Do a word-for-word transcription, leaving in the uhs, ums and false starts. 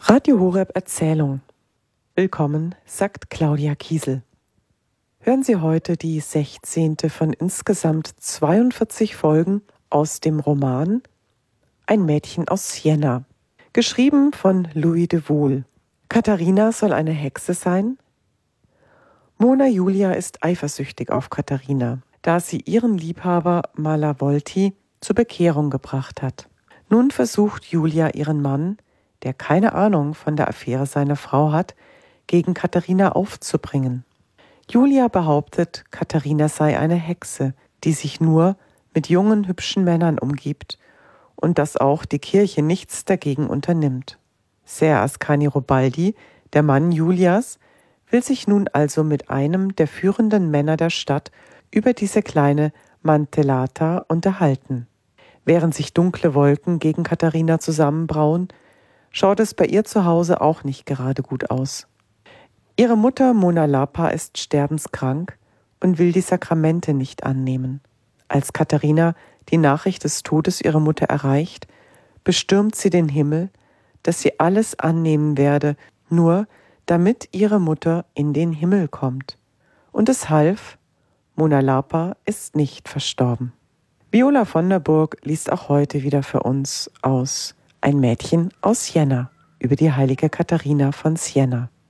Radio Horeb Erzählung. Willkommen, sagt Claudia Kiesel. Hören Sie heute die sechzehnte von insgesamt zweiundvierzig Folgen aus dem Roman Ein Mädchen aus Siena, geschrieben von Louis de Wohl. Katharina soll eine Hexe sein? Mona Julia ist eifersüchtig auf Katharina, da sie ihren Liebhaber Malavolti zur Bekehrung gebracht hat. Nun versucht Julia ihren Mann, der keine Ahnung von der Affäre seiner Frau hat, gegen Katharina aufzubringen. Julia behauptet, Katharina sei eine Hexe, die sich nur mit jungen, hübschen Männern umgibt und dass auch die Kirche nichts dagegen unternimmt. Ser Ascanirobaldi, der Mann Julias, will sich nun also mit einem der führenden Männer der Stadt über diese kleine Mantellata unterhalten. Während sich dunkle Wolken gegen Katharina zusammenbrauen, schaut es bei ihr zu Hause auch nicht gerade gut aus. Ihre Mutter Mona Lapa ist sterbenskrank und will die Sakramente nicht annehmen. Als Katharina die Nachricht des Todes ihrer Mutter erreicht, bestürmt sie den Himmel, dass sie alles annehmen werde, nur damit ihre Mutter in den Himmel kommt. Und es half, Mona Lapa ist nicht verstorben. Viola von der Burg liest auch heute wieder für uns aus Ein Mädchen aus Siena über die heilige Katharina von Siena.